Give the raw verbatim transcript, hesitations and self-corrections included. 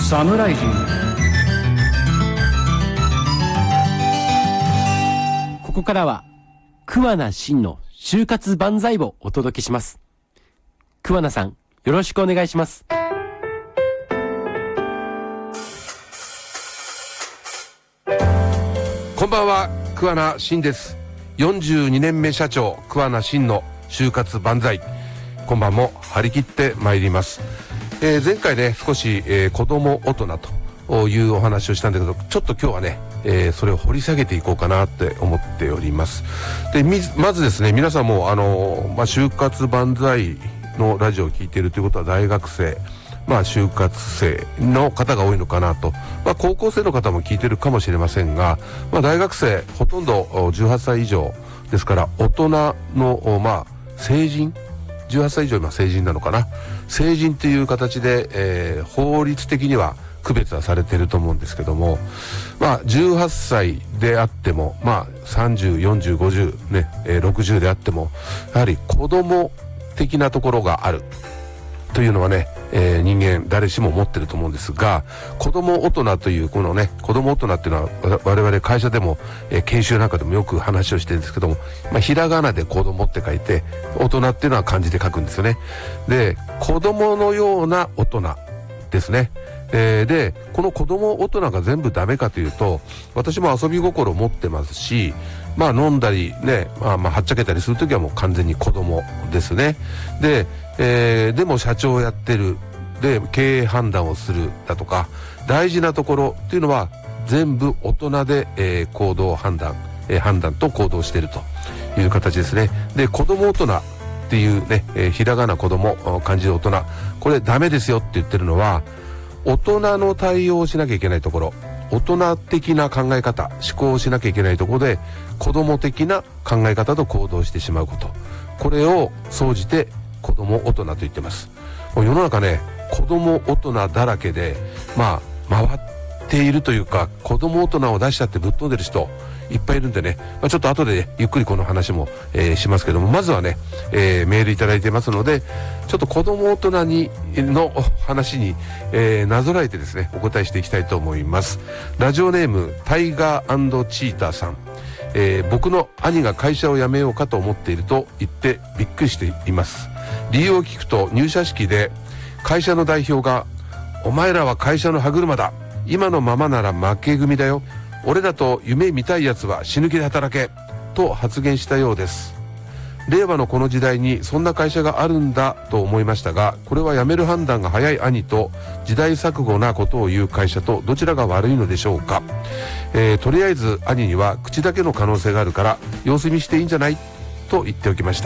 サムライジング。 ここからは桑名真の就活万歳をお届けします。桑名さん、よろしくお願いします。 こんばんは、桑名真です。よんじゅうにねんめ社長桑名真の就活万歳、今晩も張り切ってまいります。えー、前回ね少し、えー、子供大人というお話をしたんだけど、ちょっと今日はね、えー、それを掘り下げていこうかなって思っております。でまずですね、皆さんもあのー、まあ、就活万歳のラジオを聞いているということは大学生、まあ就活生の方が多いのかなと、まあ、高校生の方も聞いてるかもしれませんが、まあ、大学生ほとんどじゅうはっさい以上ですから、大人のまあ成人、じゅうはっさい以上今成人なのかな、成人という形で、えー、法律的には区別はされていると思うんですけども、まあじゅうはっさいであっても、まあさんじゅう、よんじゅう、ごじゅう、ね、えー、ろくじゅうであっても、やはり子供的なところがあるというのはね、えー、人間誰しも持ってると思うんですが、子供大人というこのね、子供大人っていうのは我々会社でも、えー、研修なんかでもよく話をしてるんですけども、まあ、ひらがなで子供って書いて、大人っていうのは漢字で書くんですよね。で、子供のような大人ですね。えー、でこの子供大人が全部ダメかというと、私も遊び心を持ってますし、まあ飲んだりね、まあ、まあはっちゃけたりするときはもう完全に子供ですね。で、えー、でも社長をやってる、で経営判断をするだとか、大事なところっていうのは全部大人で、えー、行動判断、えー、判断と行動しているという形ですね。で子供大人っていうね、えー、ひらがな子供、漢字で大人、これダメですよって言ってるのは、大人の対応をしなきゃいけないところ、大人的な考え方、思考をしなきゃいけないところで子供的な考え方と行動してしまうこと、これを総じて子供大人と言ってます。もう世の中ね、子供大人だらけで、まあ回っているというか、子供大人を出しちゃってぶっ飛んでる人いっぱいいるんでね、まあ、ちょっと後で、ね、ゆっくりこの話も、えー、しますけども、まずはね、えー、メールいただいてますので、ちょっと子供大人にの話に、えー、なぞらえてですね、お答えしていきたいと思います。ラジオネームタイガー&チーターさん、えー、僕の兄が会社を辞めようかと思っていると言ってびっくりしています。理由を聞くと、入社式で会社の代表が、お前らは会社の歯車だ、今のままなら負け組だよ、俺らと夢見たいやつは死ぬ気で働けと発言したようです。令和のこの時代にそんな会社があるんだと思いましたが、これは辞める判断が早い兄と時代錯誤なことを言う会社とどちらが悪いのでしょうか。えー、とりあえず兄には口だけの可能性があるから様子見していいんじゃないと言っておきました。